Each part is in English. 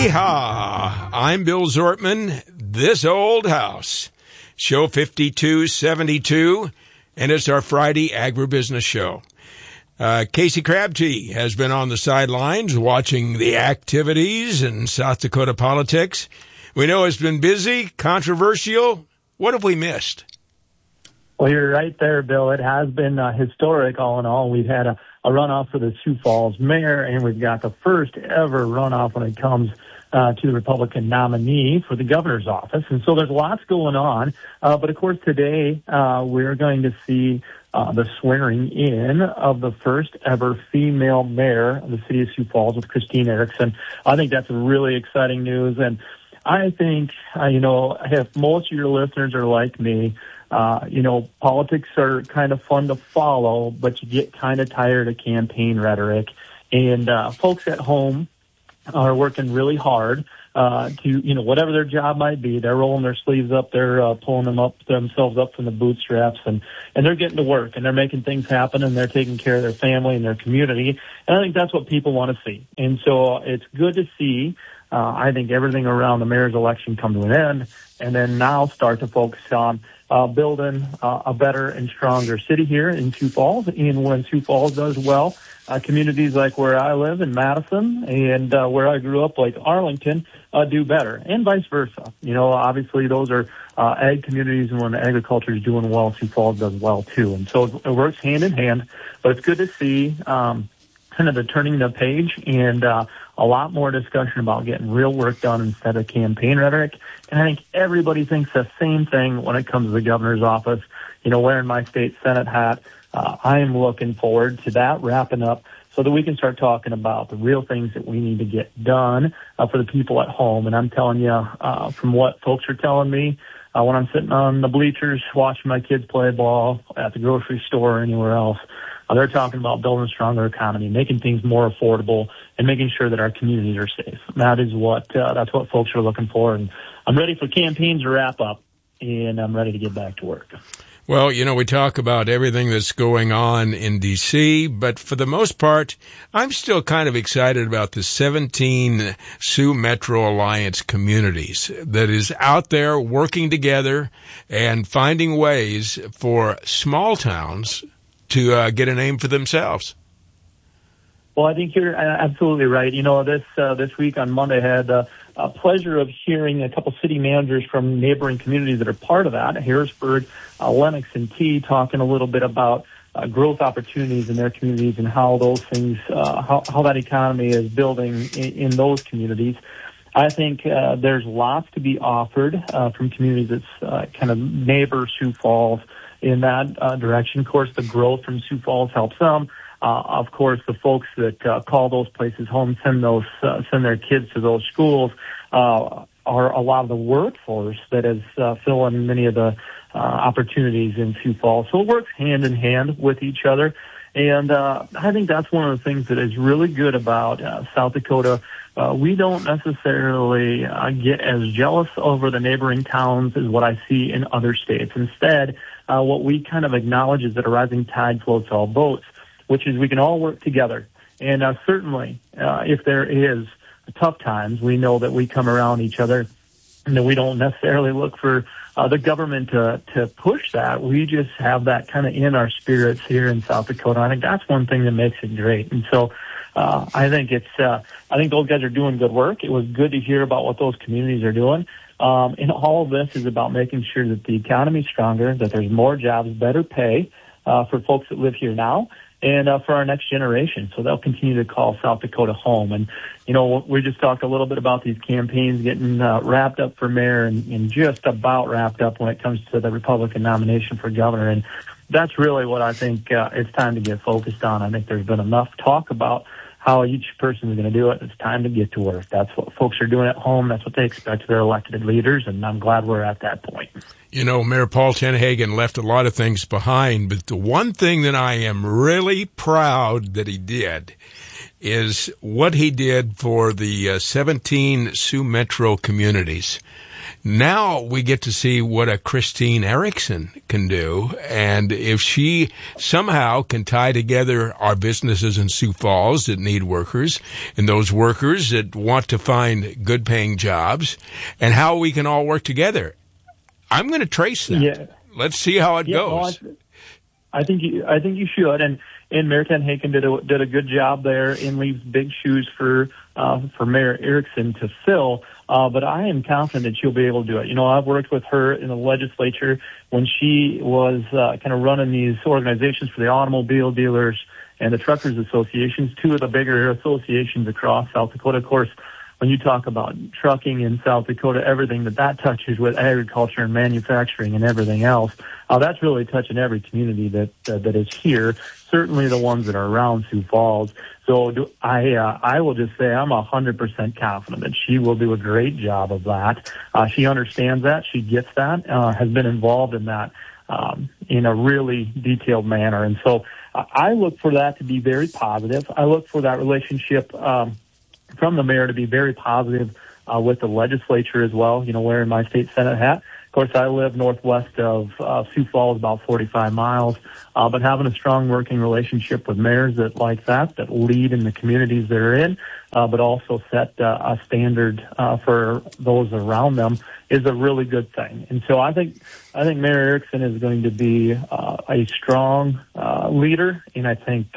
Yeehaw! I'm Bill Zortman, this old house, show 5272, and it's our Friday agribusiness show. Casey Crabtree has been on the sidelines watching the activities in South Dakota politics. We know it's been busy, controversial. What have we missed? Well, you're right there, Bill. It has been historic all in all. We've had a runoff for the Sioux Falls mayor, and we've got the first ever runoff when it comes to the Republican nominee for the governor's office. And so there's lots going on. But of course, today we're going to see the swearing in of the first ever female mayor of the city of Sioux Falls with Christine Erickson. I think that's really exciting news. And I think, if most of your listeners are like me, politics are kind of fun to follow, but you get kind of tired of campaign rhetoric. And folks at home are working really hard to, whatever their job might be. They're rolling their sleeves up. They're pulling themselves up from the bootstraps, and they're getting to work, and they're making things happen, and they're taking care of their family and their community. And I think that's what people want to see. And so it's good to see. I think everything around the mayor's election come to an end, and then now start to focus on building a better and stronger city here in Sioux Falls. And when Sioux Falls does well, communities like where I live in Madison and where I grew up, like Arlington, do better, and vice versa. Obviously those are ag communities, and when agriculture is doing well, Sioux Falls does well too. And so it works hand in hand. But it's good to see kind of the turning the page and a lot more discussion about getting real work done instead of campaign rhetoric. And I think everybody thinks the same thing when it comes to the governor's office. Wearing my state Senate hat, I am looking forward to that wrapping up so that we can start talking about the real things that we need to get done for the people at home. And I'm telling you, from what folks are telling me, when I'm sitting on the bleachers watching my kids play ball at the grocery store or anywhere else, they're talking about building a stronger economy, making things more affordable, and making sure that our communities are safe. That's what folks are looking for. And I'm ready for campaigns to wrap up, and I'm ready to get back to work. Well, we talk about everything that's going on in D.C., but for the most part, I'm still kind of excited about the 17 Sioux Metro Alliance communities that is out there working together and finding ways for small towns to get a name for themselves. Well, I think you're absolutely right. This week on Monday, I had the pleasure of hearing a couple city managers from neighboring communities that are part of that, Harrisburg, Lennox, and T, talking a little bit about growth opportunities in their communities and how those things, how that economy is building in those communities. I think there's lots to be offered from communities that's kind of neighbor Sioux Falls in that direction. Of course, the growth from Sioux Falls helps them. Of course, the folks that call those places home, send their kids to those schools, are a lot of the workforce that is filling many of the opportunities in Sioux Falls. So it works hand in hand with each other. And I think that's one of the things that is really good about South Dakota. We don't necessarily get as jealous over the neighboring towns as what I see in other states. Instead, what we kind of acknowledge is that a rising tide floats all boats, which is we can all work together. And certainly, if there is tough times, we know that we come around each other, and that we don't necessarily look for the government to push that. We just have that kind of in our spirits here in South Dakota. I think that's one thing that makes it great. And so I think those guys are doing good work. It was good to hear about what those communities are doing. And all of this is about making sure that the economy is stronger, that there's more jobs, better pay for folks that live here now, and for our next generation. So they'll continue to call South Dakota home. And, we just talked a little bit about these campaigns getting wrapped up for mayor and just about wrapped up when it comes to the Republican nomination for governor. And that's really what I think it's time to get focused on. I think there's been enough talk about how each person is going to do it. It's time to get to work. That's what folks are doing at home. That's what they expect of their elected leaders, and I'm glad we're at that point. Mayor Paul Tenhagen left a lot of things behind, but the one thing that I am really proud that he did is what he did for the 17 Sioux Metro communities. Now we get to see what a Christine Erickson can do, and if she somehow can tie together our businesses in Sioux Falls that need workers and those workers that want to find good-paying jobs, and how we can all work together. I'm going to trace that. Yeah. Let's see how it goes. Well, I think you should, and Mayor Ken Haken did a good job there and leaves big shoes for Mayor Erickson to fill. But I am confident that she'll be able to do it. You know, I've worked with her in the legislature when she was kind of running these organizations for the automobile dealers and the truckers associations, two of the bigger associations across South Dakota. Of course, when you talk about trucking in South Dakota, everything that touches with agriculture and manufacturing and everything else, that's really touching every community that is here, certainly the ones that are around Sioux Falls. So I will just say I'm 100% confident that she will do a great job of that. She understands that. She gets that, has been involved in that in a really detailed manner. And so I look for that to be very positive. I look for that relationship from the mayor to be very positive with the legislature as well, you know, wearing my state Senate hat. Of course, I live northwest of Sioux Falls, about 45 miles, but having a strong working relationship with mayors that lead in the communities they're in, but also set a standard for those around them is a really good thing. And so I think Mayor Erickson is going to be a strong leader, and I think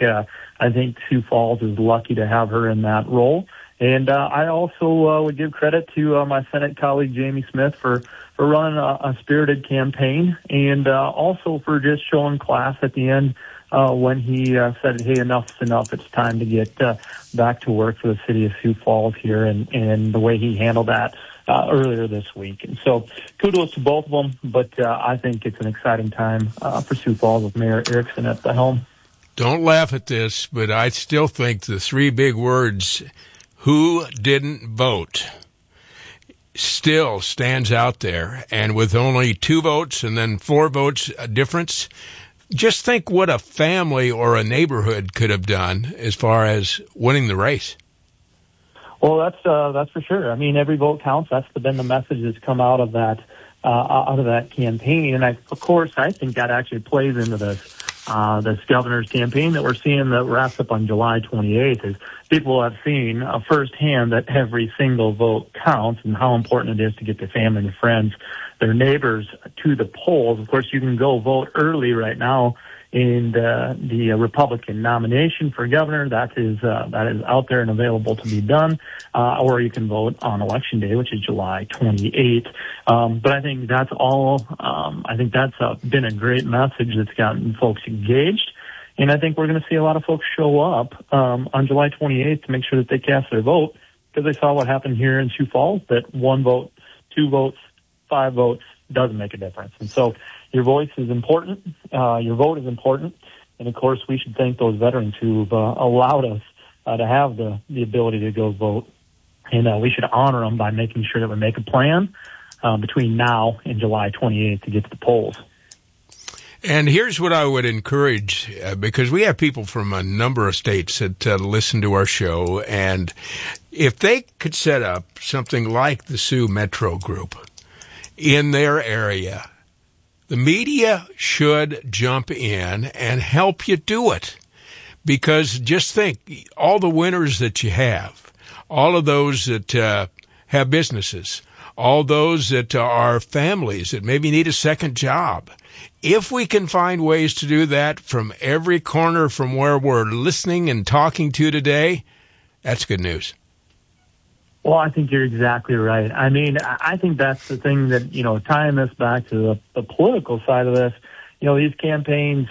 Sioux Falls is lucky to have her in that role. And I also would give credit to my Senate colleague Jamie Smith for running a spirited campaign, and also for just showing class at the end when he said, hey, enough's enough. It's time to get back to work for the city of Sioux Falls here, and the way he handled that earlier this week. And so kudos to both of them, but I think it's an exciting time for Sioux Falls with Mayor Erickson at the helm. Don't laugh at this, but I still think the three big words, who didn't vote, still stands out there. And with only 2 votes and then 4 votes difference, just think what a family or a neighborhood could have done as far as winning the race. Well, that's for sure. I mean, every vote counts. That's been the message that's come out of that campaign. And of course, I think that actually plays into this governor's campaign that we're seeing that wraps up on July 28th. Is people have seen firsthand that every single vote counts and how important it is to get their family and friends, their neighbors to the polls. Of course, you can go vote early right now in the Republican nomination for governor. That is out there and available to be done, or you can vote on Election Day, which is July 28th. But I think that's all. I think that's been a great message that's gotten folks engaged, and I think we're going to see a lot of folks show up on July 28th to make sure that they cast their vote, because they saw what happened here in Sioux Falls, that 1 vote, 2 votes, 5 votes doesn't make a difference. And so your voice is important. Your vote is important. And, of course, we should thank those veterans who've allowed us to have the ability to go vote. And we should honor them by making sure that we make a plan between now and July 28th to get to the polls. And here's what I would encourage, because we have people from a number of states that listen to our show, and if they could set up something like the Sioux Metro Group in their area, the media should jump in and help you do it. Because just think, all the winners that you have, all of those that have businesses, all those that are families that maybe need a second job, if we can find ways to do that from every corner from where we're listening and talking to today, that's good news. Well, I think you're exactly right. I mean, I think that's the thing that, tying this back to the political side of this, these campaigns,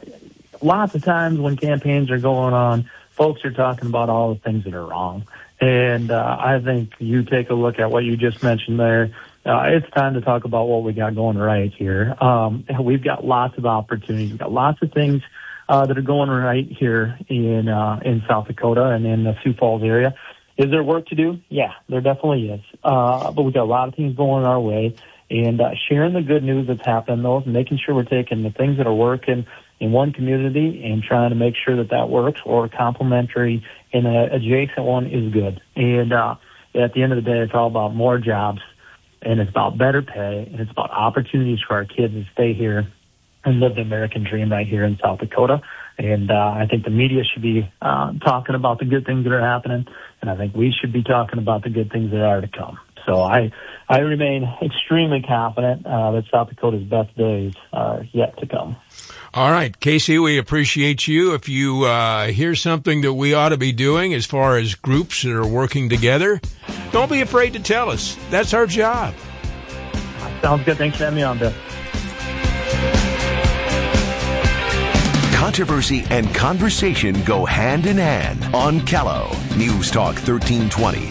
lots of times when campaigns are going on, folks are talking about all the things that are wrong. And I think you take a look at what you just mentioned there. It's time to talk about what we got going right here. We've got lots of opportunities. We've got lots of things that are going right here in South Dakota and in the Sioux Falls area. Is there work to do? Yeah, there definitely is. But we've got a lot of things going our way, and sharing the good news that's happening, those, and making sure we're taking the things that are working in one community and trying to make sure that works, or complementary in an adjacent one is good. And at the end of the day, it's all about more jobs, and it's about better pay, and it's about opportunities for our kids to stay here and live the American dream right here in South Dakota. And I think the media should be talking about the good things that are happening, and I think we should be talking about the good things that are to come. So I remain extremely confident that South Dakota's best days are yet to come. All right, Casey, we appreciate you. If you hear something that we ought to be doing as far as groups that are working together, don't be afraid to tell us. That's our job. Sounds good. Thanks for having me on, Bill. Controversy and conversation go hand in hand on Kello. News Talk 1320,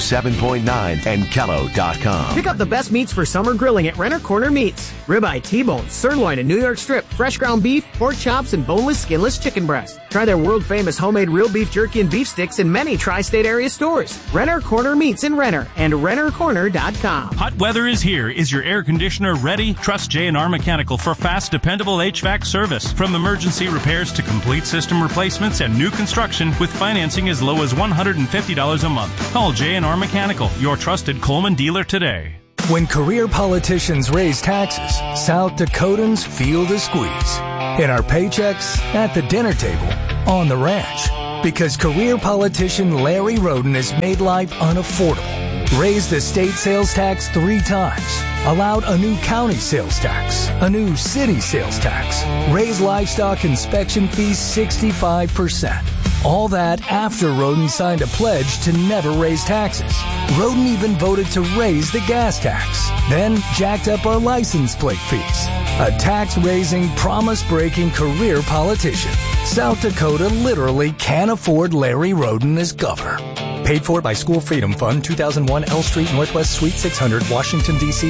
107.9, and Kello.com. Pick up the best meats for summer grilling at Renner Corner Meats. Ribeye, T-bone, sirloin, and New York strip, fresh ground beef, pork chops, and boneless, skinless chicken breast. Try their world-famous homemade real beef jerky and beef sticks in many tri-state area stores. Renner Corner Meats in Renner and RennerCorner.com. Hot weather is here. Is your air conditioner ready? Trust J&R Mechanical for fast, dependable HVAC service. From emergency repairs to complete system replacements and new construction with financing as low as $150 a month. Call J&R Mechanical, your trusted Coleman dealer today. When career politicians raise taxes, South Dakotans feel the squeeze. In our paychecks, at the dinner table, on the ranch. Because career politician Larry Roden has made life unaffordable. Raised the state sales tax 3 times. Allowed a new county sales tax. A new city sales tax. Raised livestock inspection fees 65%. All that after Roden signed a pledge to never raise taxes. Roden even voted to raise the gas tax. Then jacked up our license plate fees. A tax-raising, promise-breaking career politician. South Dakota literally can't afford Larry Roden as governor. Paid for by School Freedom Fund, 2001 L Street, Northwest Suite 600, Washington, D.C.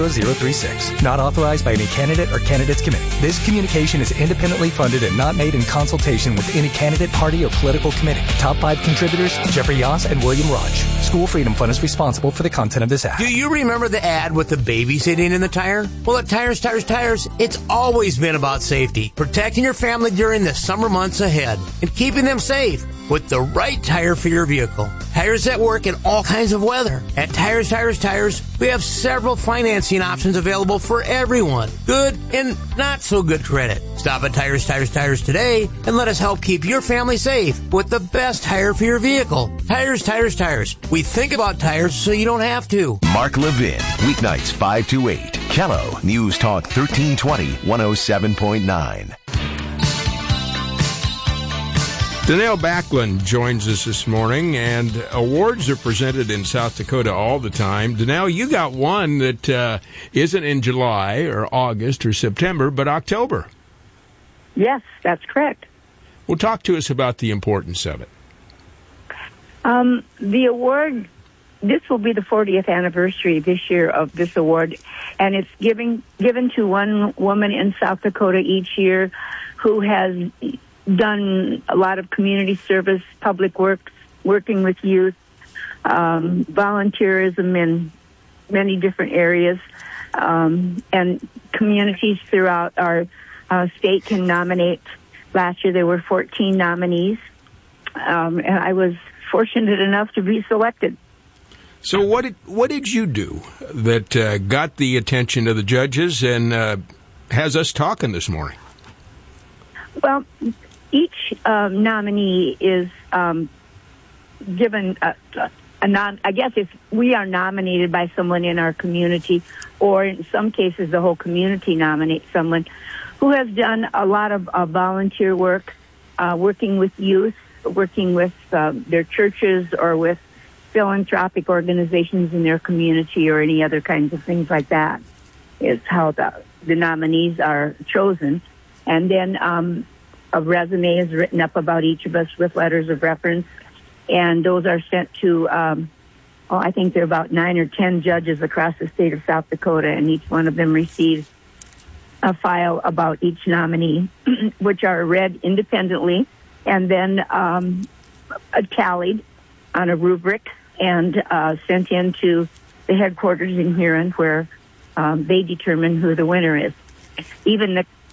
20036. Not authorized by any candidate or candidates committee. This communication is independently funded and not made in consultation with any candidate, party, or political committee. Top 5 contributors, Jeffrey Yoss and William Raj. School Freedom Fund is responsible for the content of this ad. Do you remember the ad with the baby sitting in the tire? Well, at Tires, it's always been about safety. Protecting your family during the summer months ahead and keeping them safe with the right tire for your vehicle. Tires that work in all kinds of weather. At Tires, we have several financing options available for everyone. Good and not so good credit. Stop at Tires today and let us help keep your family safe with the best tire for your vehicle. Tires. We think about tires so you don't have to. Mark Levin, weeknights 5 to 8. Kello, News Talk 1320, 107.9. Danelle Backlund joins us this morning, and awards are presented in South Dakota all the time. Danelle, you got one that isn't in July or August or September, but October. Yes, that's correct. Well, talk to us about the importance of it. The award, this will be the 40th anniversary this year of this award, and it's given to one woman in South Dakota each year who has done a lot of community service, public works, working with youth, volunteerism in many different areas, and communities throughout our state can nominate. Last year there were 14 nominees, and I was fortunate enough to be selected. So what did you do that got the attention of the judges and has us talking this morning? Well, each nominee is given I guess if we are nominated by someone in our community, or in some cases the whole community nominates someone who has done a lot of volunteer work, working with youth, working with their churches or with philanthropic organizations in their community or any other kinds of things like that, is how the nominees are chosen. And then a resume is written up about each of us with letters of reference, and those are sent to, I think there are about 9 or 10 judges across the state of South Dakota, and each one of them receives a file about each nominee, which are read independently and then tallied on a rubric and sent into the headquarters in Huron, where they determine who the winner is. Even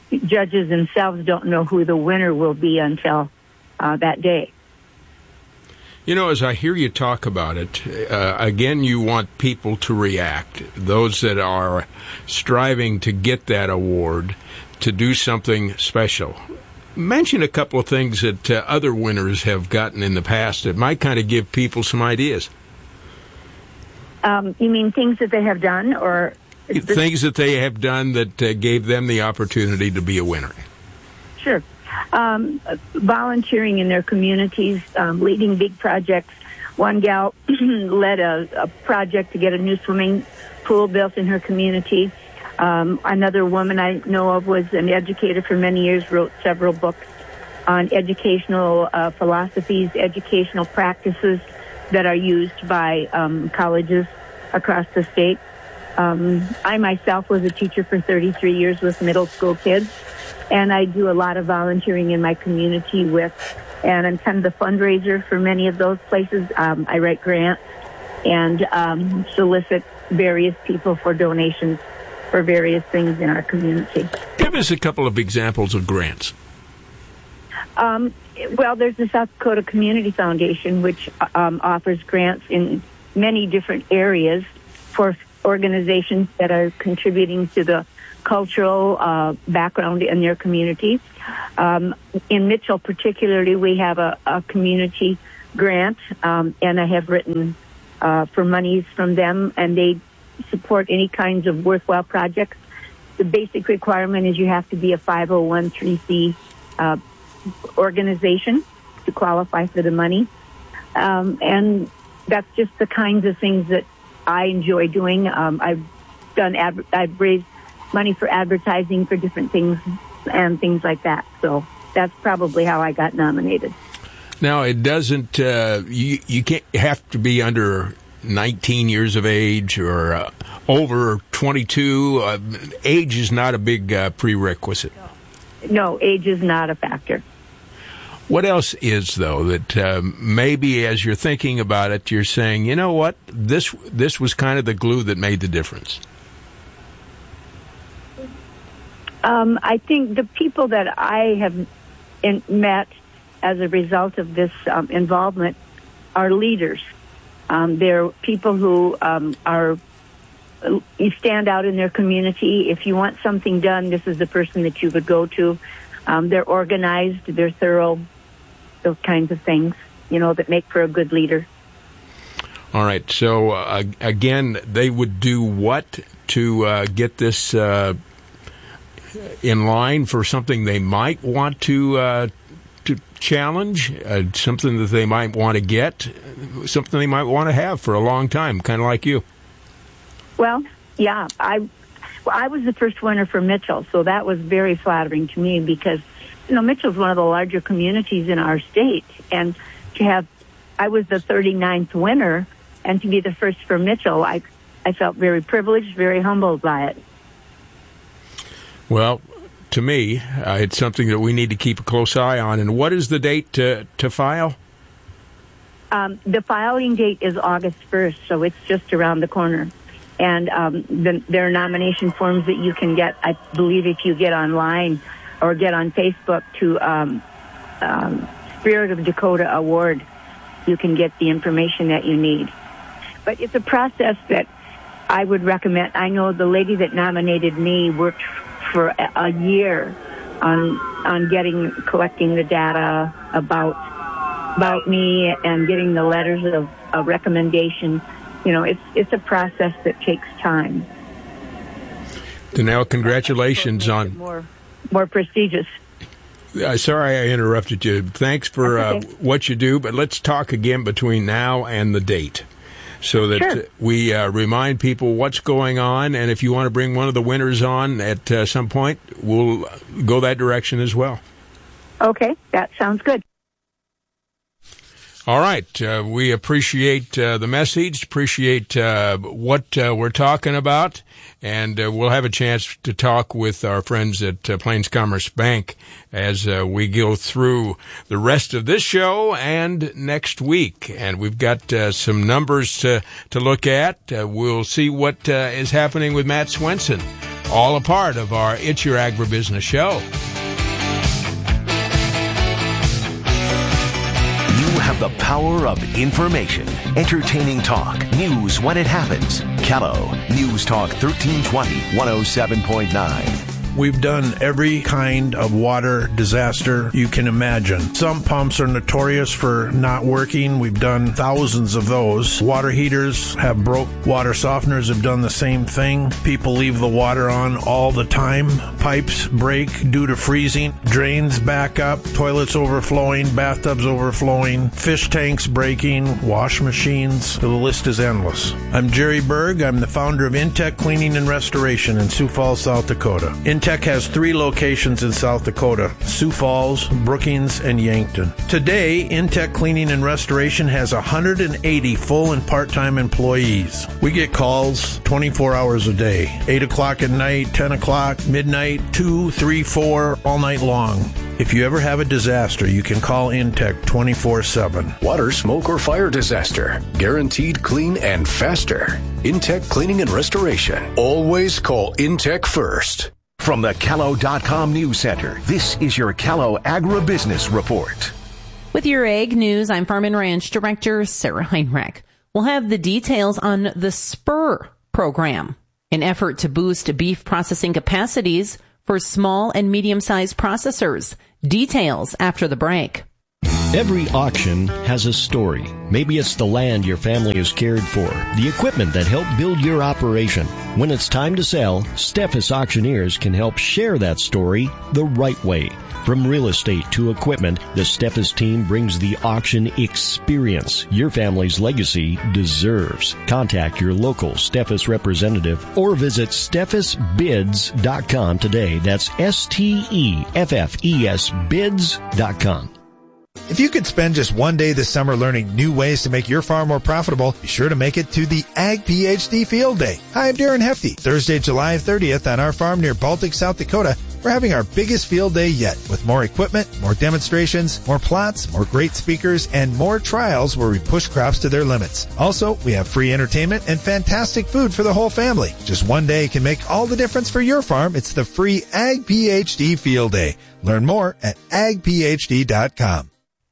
judges themselves don't know who the winner will be until that day. You know, as I hear you talk about it, again, you want people to react, those that are striving to get that award, to do something special. Mention a couple of things that other winners have gotten in the past that might kind of give people some ideas. You mean things that they have done, or things that they have done that gave them the opportunity to be a winner? Sure. Volunteering in their communities, leading big projects. One gal led a project to get a new swimming pool built in her community. Another woman I know of was an educator for many years, wrote several books on educational philosophies, educational practices that are used by colleges across the state. I myself was a teacher for 33 years with middle school kids, and I do a lot of volunteering in my community and I'm kind of the fundraiser for many of those places. I write grants and solicit various people for donations for various things in our community. Give us a couple of examples of grants. Well, there's the South Dakota Community Foundation, which offers grants in many different areas for organizations that are contributing to the cultural background in their community. In Mitchell, particularly, we have a community grant, and I have written for monies from them, and they support any kinds of worthwhile projects. The basic requirement is you have to be a 501(c)(3) organization to qualify for the money. And that's just the kinds of things that I enjoy doing. I've raised money for advertising for different things and things like that. So that's probably how I got nominated. Now, it doesn't, you can't have to be under 19 years of age or over 22. Age is not a big prerequisite. No, age is not a factor. What else is, though, that maybe as you're thinking about it, you're saying, you know what, this was kind of the glue that made the difference? I think the people that I have met as a result of this involvement are leaders. They're people who you stand out in their community. If you want something done, this is the person that you would go to. They're organized, they're thorough, those kinds of things, that make for a good leader. All right. So, again, they would do what to get this in line for something they might want to challenge, something that they might want to get, something they might want to have for a long time, kind of like you? Well, yeah. I was the first winner for Mitchell, so that was very flattering to me because, Mitchell's one of the larger communities in our state, and I was the 39th winner, and to be the first for Mitchell, I felt very privileged, very humbled by it. Well, to me, it's something that we need to keep a close eye on. And what is the date to file? The filing date is August 1st, so it's just around the corner. And there are nomination forms that you can get, I believe, if you get online or get on Facebook to Spirit of Dakota Award. You can get the information that you need. But it's a process that I would recommend. I know the lady that nominated me worked for a year on collecting the data about me and getting the letters of recommendation. It's a process that takes time. Danelle, congratulations on more prestigious. Sorry I interrupted you. Thanks for what you do, but let's talk again between now and the date so that we remind people what's going on, and if you want to bring one of the winners on at some point, we'll go that direction as well. Okay, that sounds good. All right. We appreciate the message, appreciate what we're talking about, and we'll have a chance to talk with our friends at Plains Commerce Bank as we go through the rest of this show and next week. And we've got some numbers to look at. We'll see what is happening with Matt Swenson all a part of our It's Your Agribusiness show. You have the power of information, entertaining talk, news when it happens. Kello News Talk 1320, 107.9. We've done every kind of water disaster you can imagine. Some pumps are notorious for not working. We've done thousands of those. Water heaters have broke. Water softeners have done the same thing. People leave the water on all the time. Pipes break due to freezing. Drains back up. Toilets overflowing. Bathtubs overflowing. Fish tanks breaking. Wash machines. The list is endless. I'm Jerry Berg. I'm the founder of Intech Cleaning and Restoration in Sioux Falls, South Dakota. Intech has 3 locations in South Dakota: Sioux Falls, Brookings, and Yankton. Today, Intech Cleaning and Restoration has 180 full and part-time employees. We get calls 24 hours a day, 8 o'clock at night, 10 o'clock, midnight, 2, 3, 4, all night long. If you ever have a disaster, you can call Intech 24/7. Water, smoke, or fire disaster. Guaranteed clean and faster. Intech Cleaning and Restoration. Always call Intech first. From the Kello.com News Center, this is your Kello Agribusiness Report. With your Ag News, I'm Farm and Ranch Director Sarah Heinrich. We'll have the details on the SPUR program, an effort to boost beef processing capacities for small and medium-sized processors. Details after the break. Every auction has a story. Maybe it's the land your family has cared for, the equipment that helped build your operation. When it's time to sell, Steffes Auctioneers can help share that story the right way. From real estate to equipment, the Steffes team brings the auction experience your family's legacy deserves. Contact your local Steffes representative or visit steffesbids.com today. That's STEFFES bids.com. If you could spend just one day this summer learning new ways to make your farm more profitable, be sure to make it to the Ag PhD Field Day. Hi, I'm Darren Hefty. Thursday, July 30th on our farm near Baltic, South Dakota, we're having our biggest field day yet with more equipment, more demonstrations, more plots, more great speakers, and more trials where we push crops to their limits. Also, we have free entertainment and fantastic food for the whole family. Just one day can make all the difference for your farm. It's the free Ag PhD Field Day. Learn more at agphd.com.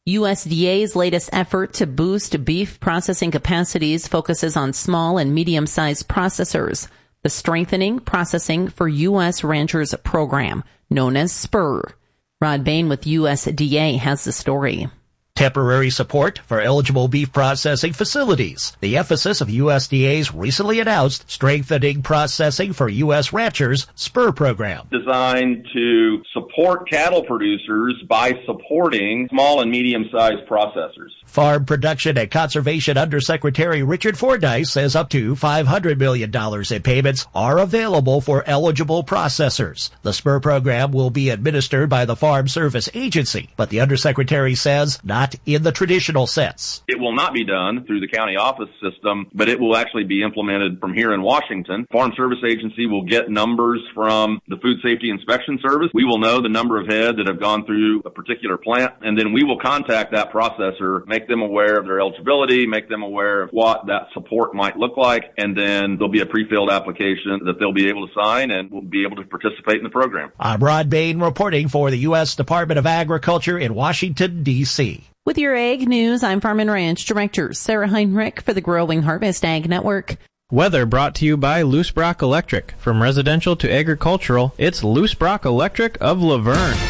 USDA's latest effort to boost beef processing capacities focuses on small and medium-sized processors. The Strengthening Processing for U.S. Ranchers program, known as SPUR. Rod Bain with USDA has the story. Temporary support for eligible beef processing facilities. The emphasis of USDA's recently announced Strengthening Processing for U.S. Ranchers SPUR program. Designed to support cattle producers by supporting small and medium-sized processors. Farm Production and Conservation Undersecretary Richard Fordyce says up to $500 million in payments are available for eligible processors. The SPUR program will be administered by the Farm Service Agency, but the Undersecretary says not in the traditional sense. It will not be done through the county office system, but it will actually be implemented from here in Washington. Farm Service Agency will get numbers from the Food Safety Inspection Service. We will know the number of head that have gone through a particular plant, and then we will contact that processor, make them aware of their eligibility, make them aware of what that support might look like, and then there'll be a pre-filled application that they'll be able to sign and will be able to participate in the program. I'm Rod Bain reporting for the U.S. Department of Agriculture in Washington, D.C. With your Ag News, I'm Farm and Ranch Director Sarah Heinrich for the Growing Harvest Ag Network. Weather brought to you by Loose Brock Electric. From residential to agricultural, it's Loose Brock Electric of Laverne.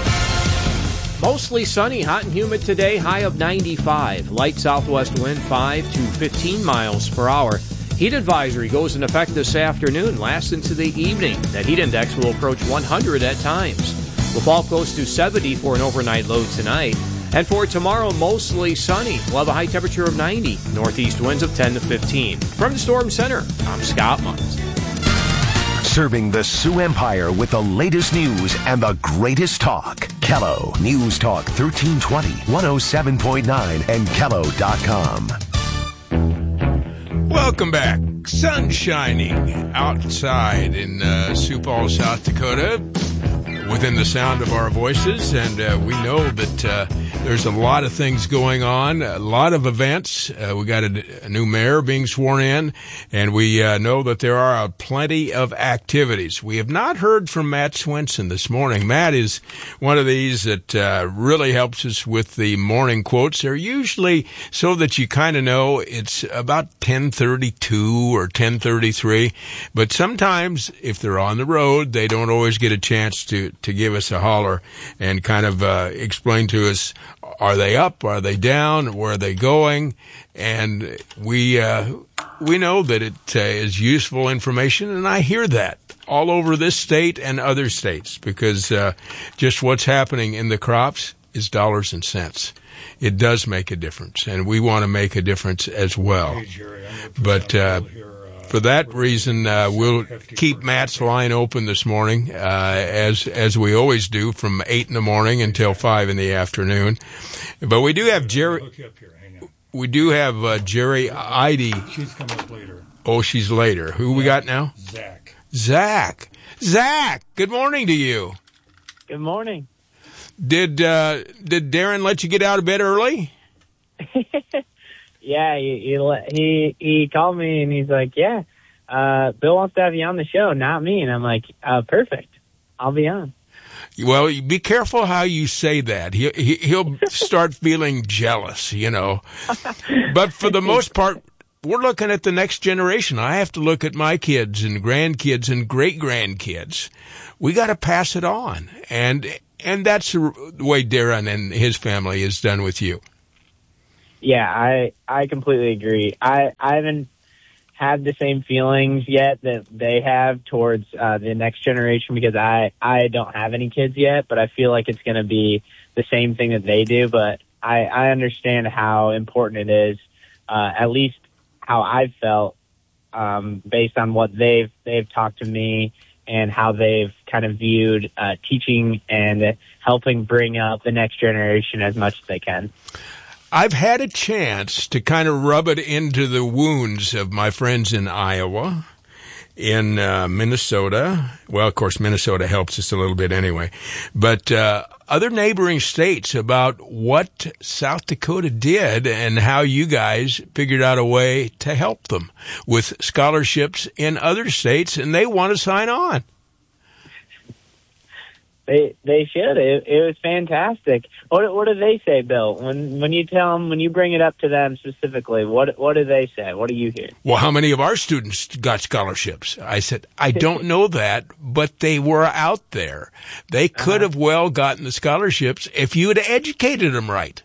Mostly sunny, hot and humid today, high of 95. Light southwest wind 5 to 15 miles per hour. Heat advisory goes in effect this afternoon, lasts into the evening. That heat index will approach 100 at times. We'll fall close to 70 for an overnight low tonight. And for tomorrow, mostly sunny. We'll have a high temperature of 90. Northeast winds of 10 to 15. From the Storm Center, I'm Scott Munz. Serving the Sioux Empire with the latest news and the greatest talk. Kello News Talk 1320, 107.9 and Kello.com. Welcome back. Sun shining outside in Sioux Falls, South Dakota. within the sound of our voices, and we know that there's a lot of things going on, a lot of events. We got a new mayor being sworn in, and we know that there are plenty of activities. We have not heard from Matt Swenson this morning. Matt is one of these that really helps us with the morning quotes. They're usually so that you kind of know it's about 10:32 or 10:33, but sometimes if they're on the road, they don't always get a chance to give us a holler and kind of explain to us, are they up, are they down, where are they going? And we know that it is useful information, and I hear that all over this state and other states, because just what's happening in the crops is dollars and cents. It does make a difference, and we want to make a difference as well. Hey, Jerry, but for that reason, we'll keep Matt's line open this morning, as we always do, from 8 in the morning until 5 in the afternoon. But we do have Jerry. We do have Jerry Eide. She's coming up later. Oh, she's later. Who we got now? Zach. Good morning to you. Good morning. Did Darren let you get out of bed early? Yeah, he called me and he's like, yeah, Bill wants to have you on the show, not me. And I'm like, perfect. I'll be on. Well, be careful how you say that. He'll start feeling jealous, you know. But for the most part, we're looking at the next generation. I have to look at my kids and grandkids and great-grandkids. We got to pass it on. And that's the way Darren and his family is done with you. Yeah, I completely agree. I haven't had the same feelings yet that they have towards the next generation, because I don't have any kids yet, but I feel like it's going to be the same thing that they do. But I understand how important it is, at least how I've felt, based on what they've talked to me and how they've kind of viewed teaching and helping bring up the next generation as much as they can. I've had a chance to kind of rub it into the wounds of my friends in Iowa, in Minnesota. Well, of course, Minnesota helps us a little bit anyway. But other neighboring states about what South Dakota did and how you guys figured out a way to help them with scholarships in other states, and they want to sign on. They should. It was fantastic. What do they say, Bill? When you tell them, when you bring it up to them specifically, what do they say? What do you hear? Well, how many of our students got scholarships? I said, I don't know that, but they were out there. They could have well gotten the scholarships if you had educated them right.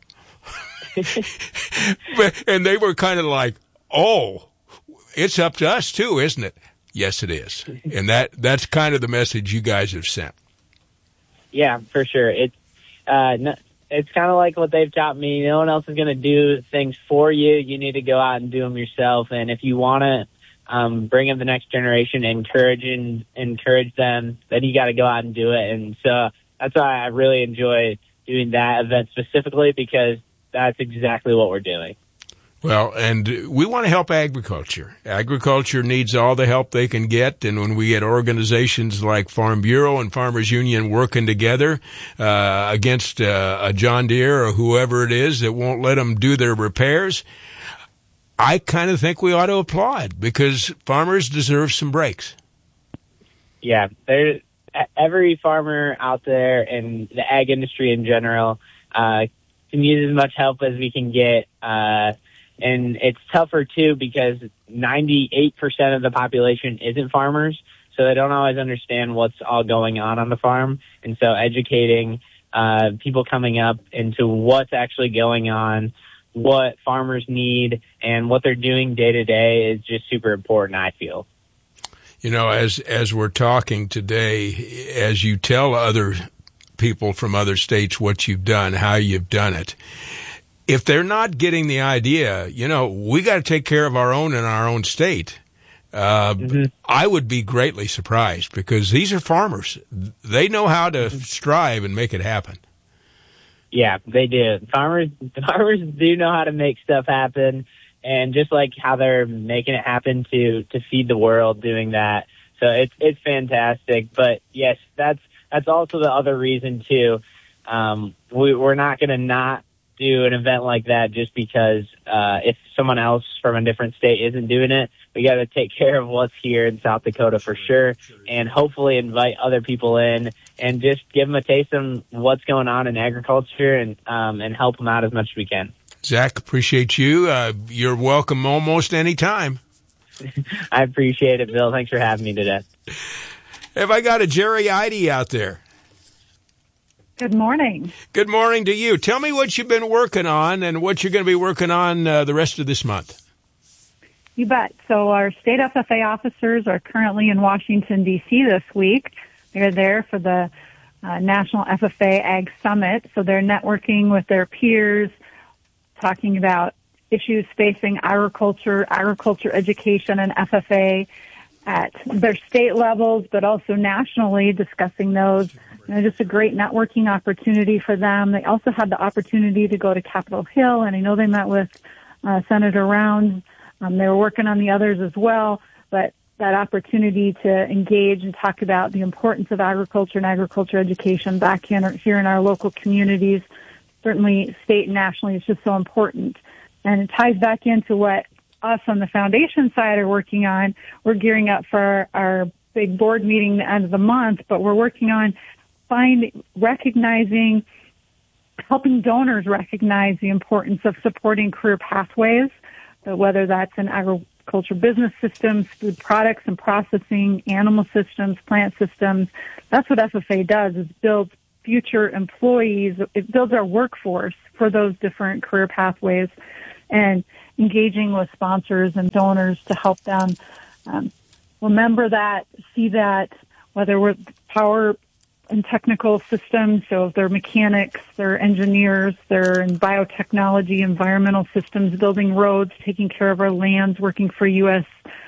And they were kind of like, oh, it's up to us too, isn't it? Yes, it is. And that's kind of the message you guys have sent. Yeah, for sure. It's kind of like what they've taught me. No one else is going to do things for you. You need to go out and do them yourself. And if you want to bring up the next generation, encourage them, then you got to go out and do it. And so that's why I really enjoy doing that event specifically, because that's exactly what we're doing. Well, and we want to help agriculture. Agriculture needs all the help they can get, and when we get organizations like Farm Bureau and Farmers Union working together against a John Deere or whoever it is that won't let them do their repairs, I kind of think we ought to applaud, because farmers deserve some breaks. Yeah, every farmer out there and the ag industry in general can use as much help as we can get. And it's tougher, too, because 98% of the population isn't farmers, so they don't always understand what's all going on the farm. And so educating people coming up into what's actually going on, what farmers need, and what they're doing day to day is just super important, I feel. You know, as we're talking today, as you tell other people from other states what you've done, how you've done it, if they're not getting the idea, you know, we got to take care of our own in our own state. I would be greatly surprised, because these are farmers. They know how to strive and make it happen. Yeah, they do. Farmers do know how to make stuff happen, and just like how they're making it happen to feed the world doing that. So it's fantastic. But yes, that's that's also the other reason too. We're not going to not do an event like that just because if someone else from a different state isn't doing it. We got to take care of what's here in South Dakota for sure, and hopefully invite other people in and just give them a taste of what's going on in agriculture and help them out as much as we can. Zach, appreciate you. You're welcome almost any time. I appreciate it, Bill. Thanks for having me today. Have I got a Jerry Ide out there? Good morning. Good morning to you. Tell me what you've been working on and what you're going to be working on the rest of this month. You bet. So our state FFA officers are currently in Washington, D.C. this week. They're there for the National FFA Ag Summit. So they're networking with their peers, talking about issues facing agriculture education, and FFA at their state levels, but also nationally, discussing those. Just a great networking opportunity for them. They also had the opportunity to go to Capitol Hill, and I know they met with Senator Rounds. They were working on the others as well, but that opportunity to engage and talk about the importance of agriculture and agriculture education back here in our local communities, certainly state and nationally, is just so important. And it ties back into what us on the foundation side are working on. We're gearing up for our big board meeting the end of the month, but we're working on helping donors recognize the importance of supporting career pathways, whether that's in agriculture business systems, food products and processing, animal systems, plant systems. That's what FFA does, is build future employees. It builds our workforce for those different career pathways, and engaging with sponsors and donors to help them remember that, see that, whether we're power and technical systems, so if they're mechanics, they're engineers, they're in biotechnology, environmental systems, building roads, taking care of our lands, working for U.S.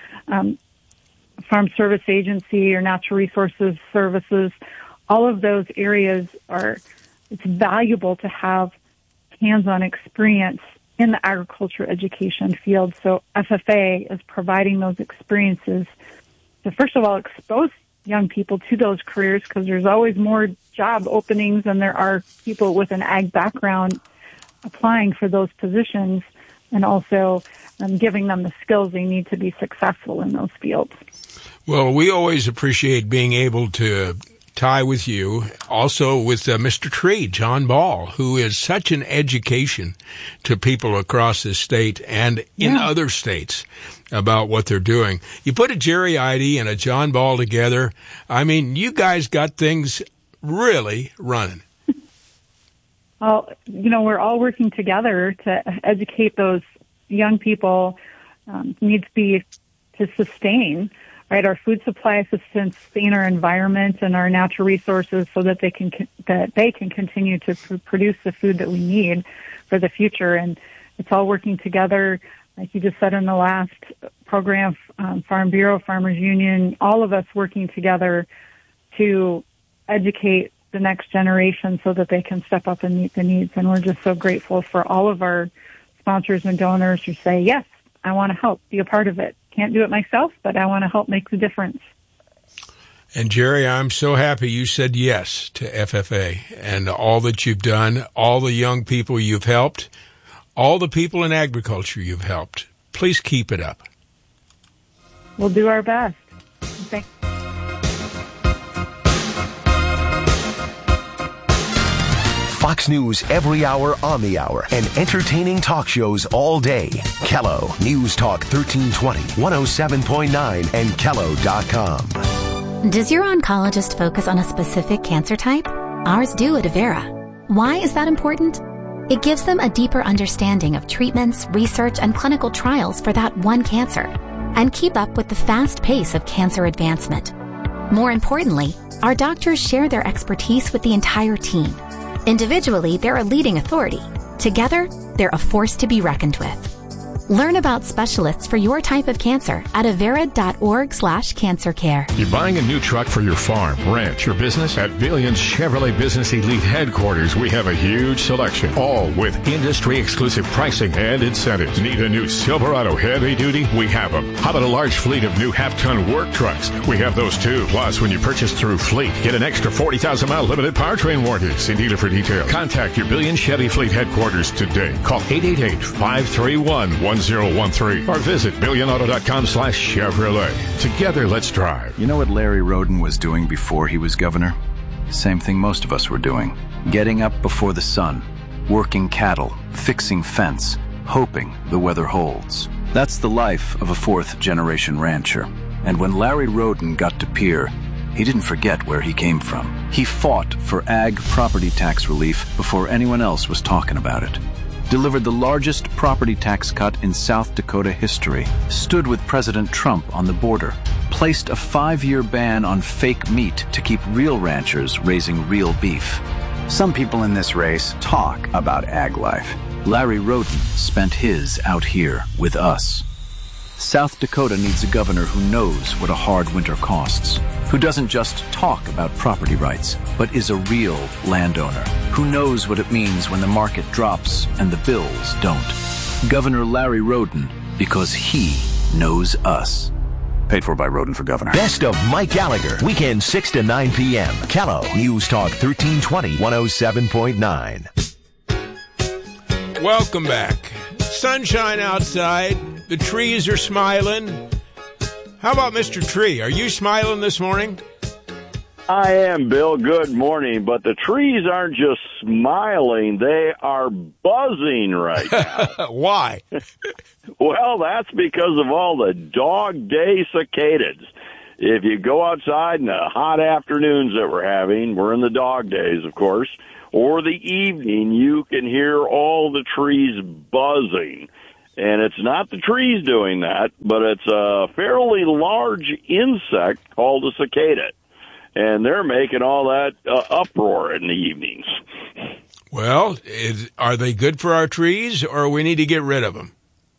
Farm Service Agency or Natural Resources Services. All of those areas it's valuable to have hands-on experience in the agriculture education field. So FFA is providing those experiences to, first of all, expose young people to those careers, because there's always more job openings than there are people with an ag background applying for those positions, and also giving them the skills they need to be successful in those fields. Well, we always appreciate being able to tie with you, also with Mr. Tree, John Ball, who is such an education to people across the state and in other states about what they're doing. You put a Jerry Ide and a John Ball together, I mean, you guys got things really running. Well, we're all working together to educate those young people. Needs to be to sustain, right, our food supply, sustain our environment and our natural resources, so that they can continue to produce the food that we need for the future. And it's all working together, like you just said in the last program, Farm Bureau, Farmers Union, all of us working together to educate the next generation so that they can step up and meet the needs. And we're just so grateful for all of our sponsors and donors who say, yes, I want to help, be a part of it. Can't do it myself, but I want to help make the difference. And Jerry, I'm so happy you said yes to FFA and all that you've done, all the young people you've helped, all the people in agriculture you've helped. Please keep it up. We'll do our best. Thanks. Fox News every hour on the hour, and entertaining talk shows all day. Kello News Talk 1320, 107.9, and Kello.com. Does your oncologist focus on a specific cancer type? Ours do at Avera. Why is that important? It gives them a deeper understanding of treatments, research, and clinical trials for that one cancer, and keep up with the fast pace of cancer advancement. More importantly, our doctors share their expertise with the entire team. Individually, they're a leading authority. Together, they're a force to be reckoned with. Learn about specialists for your type of cancer at avera.org/cancercare. You're buying a new truck for your farm, ranch, your business? At Billions Chevrolet Business Elite Headquarters, we have a huge selection, all with industry-exclusive pricing and incentives. Need a new Silverado heavy duty? We have them. How about a large fleet of new half-ton work trucks? We have those too. Plus, when you purchase through Fleet, get an extra 40,000-mile limited powertrain warranty. See dealer for details. Contact your Billions Chevy Fleet Headquarters today. Call 888-531-1013 or visit billionauto.com/Chevrolet. Together, let's drive. You know what Larry Roden was doing before he was governor? Same thing most of us were doing. Getting up before the sun, working cattle, fixing fence, hoping the weather holds. That's the life of a fourth-generation rancher. And when Larry Roden got to Pierre, he didn't forget where he came from. He fought for ag property tax relief before anyone else was talking about it. Delivered the largest property tax cut in South Dakota history, stood with President Trump on the border, placed a 5-year ban on fake meat to keep real ranchers raising real beef. Some people in this race talk about ag life. Larry Roden spent his out here with us. South Dakota needs a governor who knows what a hard winter costs, who doesn't just talk about property rights, but is a real landowner, who knows what it means when the market drops and the bills don't. Governor Larry Roden, because he knows us. Paid for by Roden for Governor. Best of Mike Gallagher. Weekend 6 to 9 p.m. Kello News Talk 1320 107.9. Welcome back. Sunshine outside. The trees are smiling. How about Mr. Tree? Are you smiling this morning? I am, Bill. Good morning. But the trees aren't just smiling. They are buzzing right now. Why? Well, that's because of all the dog day cicadas. If you go outside in the hot afternoons that we're having, we're in the dog days, of course, or the evening, you can hear all the trees buzzing. And it's not the trees doing that, but it's a fairly large insect called a cicada. And they're making all that uproar in the evenings. Well, are they good for our trees, or we need to get rid of them?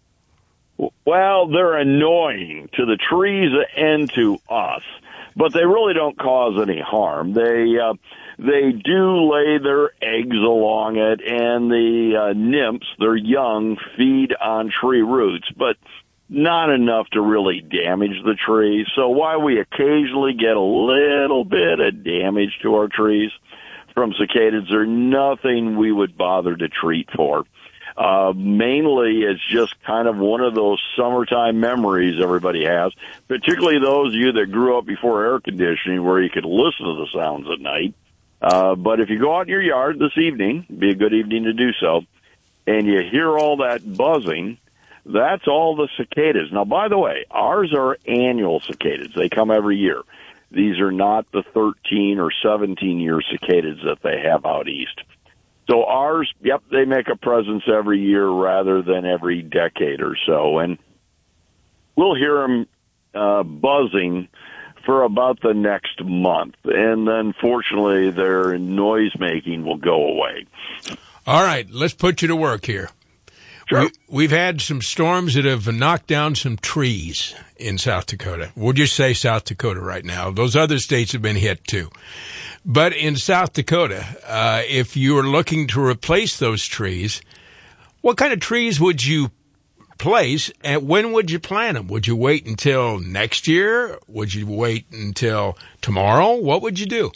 Well, they're annoying to the trees and to us, but they really don't cause any harm. They do lay their eggs along it, and the nymphs, their young, feed on tree roots, but not enough to really damage the tree. So while we occasionally get a little bit of damage to our trees from cicadas, there's nothing we would bother to treat for. Mainly, it's just kind of one of those summertime memories everybody has, particularly those of you that grew up before air conditioning where you could listen to the sounds at night. But if you go out in your yard this evening, be a good evening to do so, and you hear all that buzzing, that's all the cicadas. Now, by the way, ours are annual cicadas. They come every year. These are not the 13 or 17-year cicadas that they have out east. So ours, yep, they make a presence every year rather than every decade or so. And we'll hear them buzzing for about the next month. And then, fortunately, their noise-making will go away. All right, let's put you to work here. Sure. We've had some storms that have knocked down some trees in South Dakota. We'll just say South Dakota right now. Those other states have been hit, too. But in South Dakota, if you were looking to replace those trees, what kind of trees would you place, and when would you plant them? Would you wait until next year? Would you wait until tomorrow? What would you do?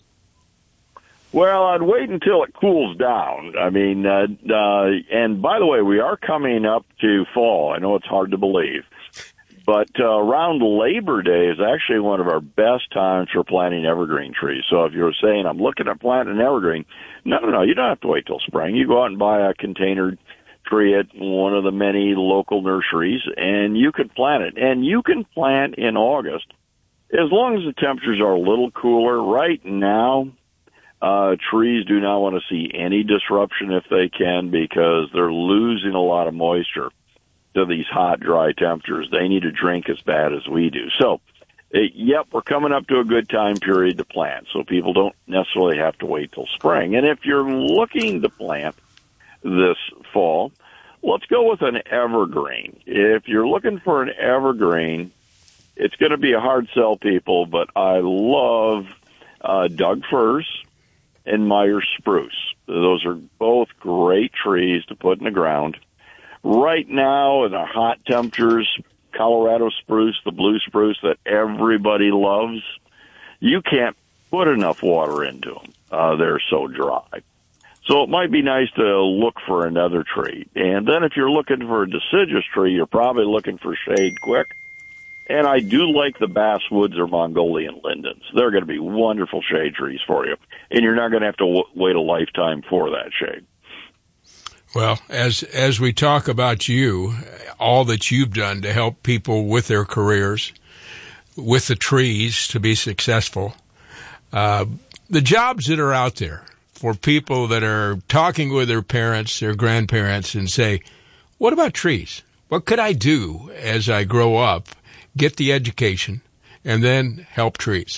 Well, I'd wait until it cools down. I mean, and by the way, we are coming up to fall. I know it's hard to believe. But around Labor Day is actually one of our best times for planting evergreen trees. So if you're saying, I'm looking at planting an evergreen, no, you don't have to wait till spring. You go out and buy a container tree at one of the many local nurseries, and you could plant it. And you can plant in August as long as the temperatures are a little cooler. Right now, trees do not want to see any disruption if they can, because they're losing a lot of moisture to these hot, dry temperatures. They need to drink as bad as we do. So, yep, we're coming up to a good time period to plant, so people don't necessarily have to wait till spring. And if you're looking to plant this fall, let's go with an evergreen. If you're looking for an evergreen, it's going to be a hard sell, people, but I love Doug firs and Myers spruce. Those are both great trees to put in the ground. Right now, in the hot temperatures, Colorado spruce, the blue spruce that everybody loves, you can't put enough water into them. They're so dry. So it might be nice to look for another tree. And then if you're looking for a deciduous tree, you're probably looking for shade quick. And I do like the basswoods or Mongolian lindens. They're going to be wonderful shade trees for you. And you're not going to have to wait a lifetime for that shade. Well, as we talk about you, all that you've done to help people with their careers, with the trees to be successful, the jobs that are out there for people that are talking with their parents, their grandparents, and say, what about trees? What could I do as I grow up, get the education, and then help trees?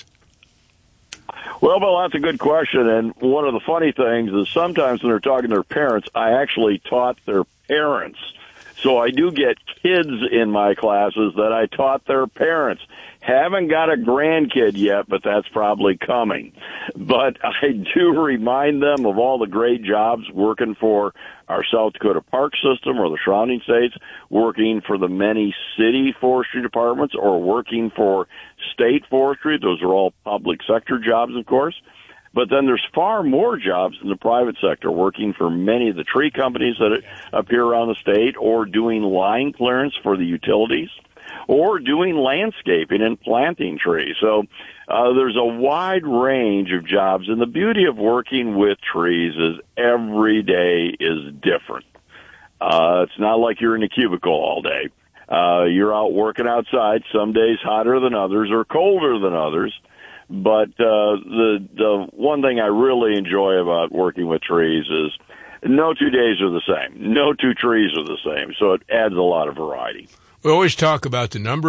Well, Bill, that's a good question. And one of the funny things is sometimes when they're talking to their parents, I actually taught their parents. So I do get kids in my classes that I taught their parents. Haven't got a grandkid yet, but that's probably coming. But I do remind them of all the great jobs working for our South Dakota Park System or the surrounding states, working for the many city forestry departments or working for state forestry. Those are all public sector jobs, of course. But then there's far more jobs in the private sector, working for many of the tree companies that appear around the state, or doing line clearance for the utilities, or doing landscaping and planting trees. So there's a wide range of jobs. And the beauty of working with trees is every day is different. It's not like you're in a cubicle all day. You're out working outside, some days hotter than others or colder than others. But the one thing I really enjoy about working with trees is no 2 days are the same. No two trees are the same. So it adds a lot of variety. We always talk about the number